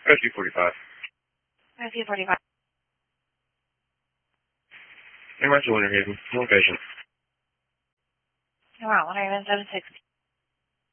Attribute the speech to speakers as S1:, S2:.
S1: Rescue 45.
S2: Rescue 45.
S1: Hey, Russell Winter Haven. Location.
S2: Wow, 176.